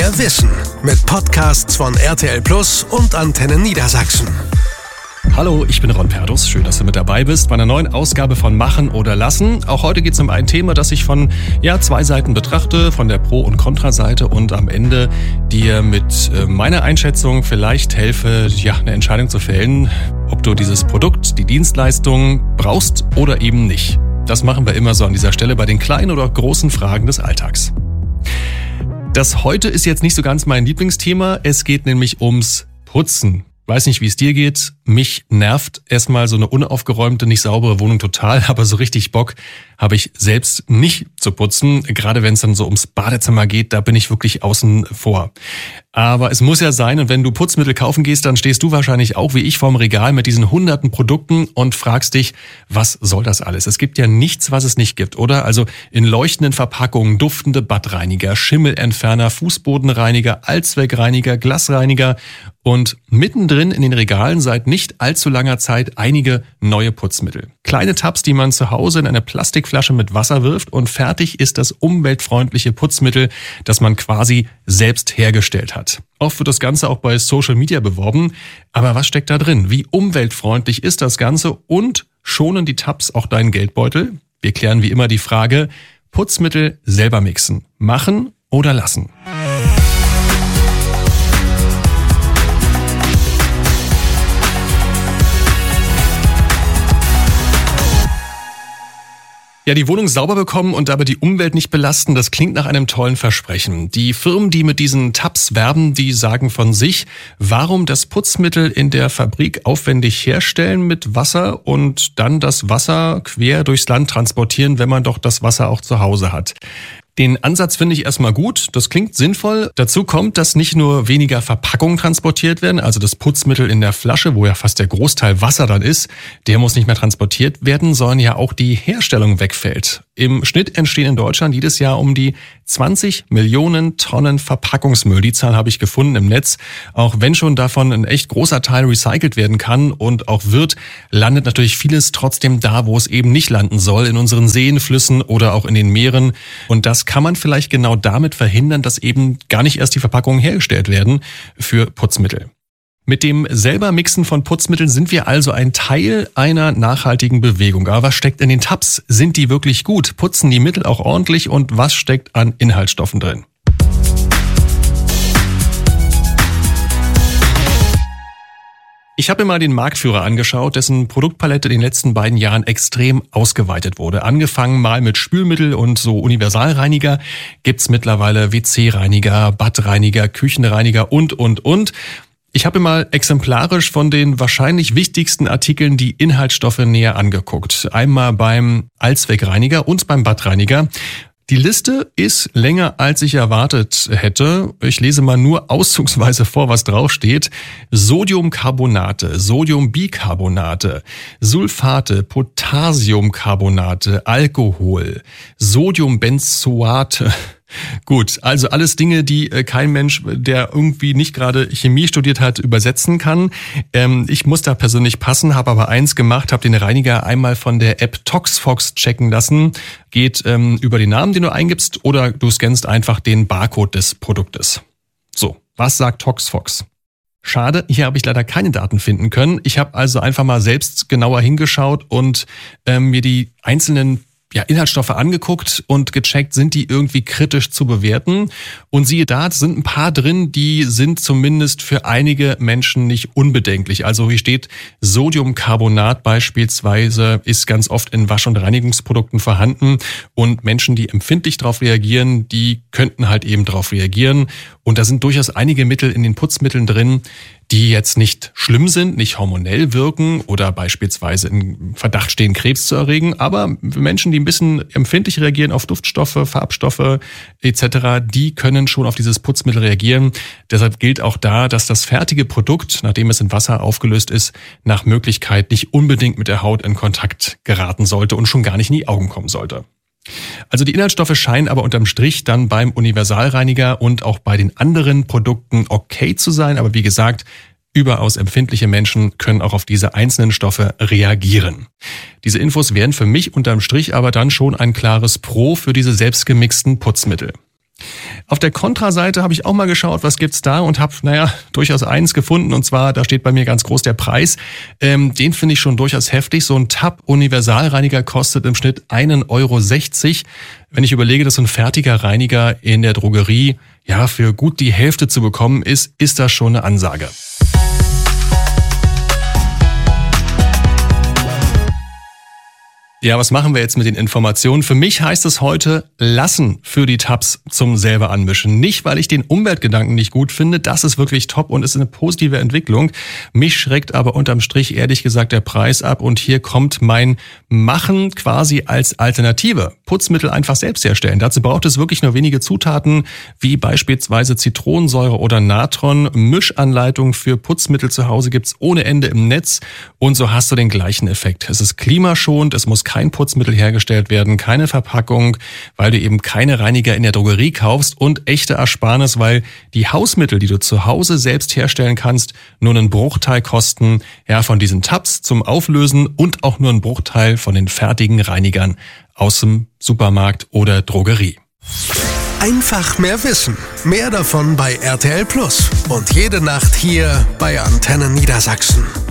Mehr Wissen mit Podcasts von RTL Plus und Antenne Niedersachsen. Hallo, ich bin Ron Perdus. Schön, dass du mit dabei bist bei einer neuen Ausgabe von Machen oder Lassen. Auch heute geht es um ein Thema, das ich von zwei Seiten betrachte, von der Pro- und Kontraseite und am Ende dir mit meiner Einschätzung vielleicht helfe, eine Entscheidung zu fällen, ob du dieses Produkt, die Dienstleistung brauchst oder eben nicht. Das machen wir immer so an dieser Stelle bei den kleinen oder großen Fragen des Alltags. Das heute ist jetzt nicht so ganz mein Lieblingsthema. Es geht nämlich ums Putzen. Weiß nicht, wie es dir geht. Mich nervt erstmal so eine unaufgeräumte, nicht saubere Wohnung total, aber so richtig Bock habe ich selbst nicht zu putzen. Gerade wenn es dann so ums Badezimmer geht, da bin ich wirklich außen vor. Aber es muss ja sein, und wenn du Putzmittel kaufen gehst, dann stehst du wahrscheinlich auch wie ich vorm Regal mit diesen hunderten Produkten und fragst dich, was soll das alles? Es gibt ja nichts, was es nicht gibt, oder? Also in leuchtenden Verpackungen duftende Badreiniger, Schimmelentferner, Fußbodenreiniger, Allzweckreiniger, Glasreiniger und mittendrin in den Regalen seit nicht allzu langer Zeit einige neue Putzmittel. Kleine Tabs, die man zu Hause in eine Plastikflasche mit Wasser wirft und fertig ist das umweltfreundliche Putzmittel, das man quasi selbst hergestellt hat. Oft wird das Ganze auch bei Social Media beworben. Aber was steckt da drin? Wie umweltfreundlich ist das Ganze und schonen die Tabs auch deinen Geldbeutel? Wir klären wie immer die Frage, Putzmittel selber mixen, machen oder lassen? Ja, die Wohnung sauber bekommen und dabei die Umwelt nicht belasten, das klingt nach einem tollen Versprechen. Die Firmen, die mit diesen Tabs werben, die sagen von sich, warum das Putzmittel in der Fabrik aufwendig herstellen mit Wasser und dann das Wasser quer durchs Land transportieren, wenn man doch das Wasser auch zu Hause hat. Den Ansatz finde ich erstmal gut, das klingt sinnvoll. Dazu kommt, dass nicht nur weniger Verpackungen transportiert werden, also das Putzmittel in der Flasche, wo ja fast der Großteil Wasser dann ist, der muss nicht mehr transportiert werden, sondern ja auch die Herstellung wegfällt. Im Schnitt entstehen in Deutschland jedes Jahr um die 20 Millionen Tonnen Verpackungsmüll. Die Zahl habe ich gefunden im Netz. Auch wenn schon davon ein echt großer Teil recycelt werden kann und auch wird, landet natürlich vieles trotzdem da, wo es eben nicht landen soll, in unseren Seen, Flüssen oder auch in den Meeren. Und das kann man vielleicht genau damit verhindern, dass eben gar nicht erst die Verpackungen hergestellt werden für Putzmittel. Mit dem selber Mixen von Putzmitteln sind wir also ein Teil einer nachhaltigen Bewegung. Aber was steckt in den Tabs? Sind die wirklich gut? Putzen die Mittel auch ordentlich? Und was steckt an Inhaltsstoffen drin? Ich habe mir mal den Marktführer angeschaut, dessen Produktpalette in den letzten beiden Jahren extrem ausgeweitet wurde. Angefangen mal mit Spülmittel und so Universalreiniger, gibt's mittlerweile WC-Reiniger, Badreiniger, Küchenreiniger und. Ich habe mir mal exemplarisch von den wahrscheinlich wichtigsten Artikeln die Inhaltsstoffe näher angeguckt. Einmal beim Allzweckreiniger und beim Badreiniger. Die Liste ist länger, als ich erwartet hätte. Ich lese mal nur auszugsweise vor, was draufsteht. Sodiumcarbonate, Sodiumbicarbonate, Sulfate, Potassiumcarbonate, Alkohol, Sodiumbenzoate. Gut, also alles Dinge, die kein Mensch, der irgendwie nicht gerade Chemie studiert hat, übersetzen kann. Ich muss da persönlich passen, habe aber eins gemacht, habe den Reiniger einmal von der App ToxFox checken lassen. Geht über den Namen, den du eingibst, oder du scannst einfach den Barcode des Produktes. So, was sagt ToxFox? Schade, hier habe ich leider keine Daten finden können. Ich habe also einfach mal selbst genauer hingeschaut und mir die einzelnen Inhaltsstoffe angeguckt und gecheckt, sind die irgendwie kritisch zu bewerten. Und siehe da, sind ein paar drin, die sind zumindest für einige Menschen nicht unbedenklich. Also hier steht, Sodiumcarbonat beispielsweise ist ganz oft in Wasch- und Reinigungsprodukten vorhanden. Und Menschen, die empfindlich darauf reagieren, die könnten halt eben darauf reagieren. Und da sind durchaus einige Mittel in den Putzmitteln drin, die jetzt nicht schlimm sind, nicht hormonell wirken oder beispielsweise in Verdacht stehen, Krebs zu erregen. Aber Menschen, die ein bisschen empfindlich reagieren auf Duftstoffe, Farbstoffe etc., die können schon auf dieses Putzmittel reagieren. Deshalb gilt auch da, dass das fertige Produkt, nachdem es in Wasser aufgelöst ist, nach Möglichkeit nicht unbedingt mit der Haut in Kontakt geraten sollte und schon gar nicht in die Augen kommen sollte. Also die Inhaltsstoffe scheinen aber unterm Strich dann beim Universalreiniger und auch bei den anderen Produkten okay zu sein. Aber wie gesagt, überaus empfindliche Menschen können auch auf diese einzelnen Stoffe reagieren. Diese Infos wären für mich unterm Strich aber dann schon ein klares Pro für diese selbstgemixten Putzmittel. Auf der Kontraseite habe ich auch mal geschaut, was gibt's da und habe, durchaus eins gefunden. Und zwar, da steht bei mir ganz groß der Preis. Den finde ich schon durchaus heftig. So ein Tab-Universalreiniger kostet im Schnitt 1,60 €. Wenn ich überlege, dass so ein fertiger Reiniger in der Drogerie für gut die Hälfte zu bekommen ist das schon eine Ansage. Ja, was machen wir jetzt mit den Informationen? Für mich heißt es heute, lassen für die Tabs zum selber anmischen. Nicht, weil ich den Umweltgedanken nicht gut finde, das ist wirklich top und ist eine positive Entwicklung. Mich schreckt aber unterm Strich ehrlich gesagt der Preis ab und hier kommt mein Machen quasi als Alternative. Putzmittel einfach selbst herstellen. Dazu braucht es wirklich nur wenige Zutaten, wie beispielsweise Zitronensäure oder Natron. Mischanleitungen für Putzmittel zu Hause gibt's ohne Ende im Netz und so hast du den gleichen Effekt. Es ist klimaschonend, es muss kein Putzmittel hergestellt werden, keine Verpackung, weil du eben keine Reiniger in der Drogerie kaufst und echte Ersparnis, weil die Hausmittel, die du zu Hause selbst herstellen kannst, nur einen Bruchteil kosten, von diesen Tabs zum Auflösen und auch nur einen Bruchteil von den fertigen Reinigern aus dem Supermarkt oder Drogerie. Einfach mehr wissen. Mehr davon bei RTL Plus. Und jede Nacht hier bei Antenne Niedersachsen.